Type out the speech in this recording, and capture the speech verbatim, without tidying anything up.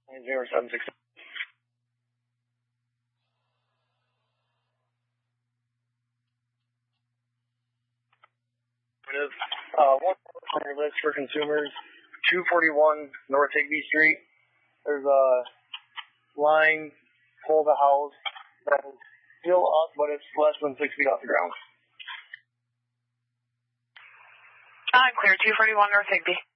nine zero seven six. Uh, one on your list for consumers, two forty-one North Higby Street. There's a line pull the house that is still up, but it's less than six feet off the ground. I'm clear, two forty-one North Higby.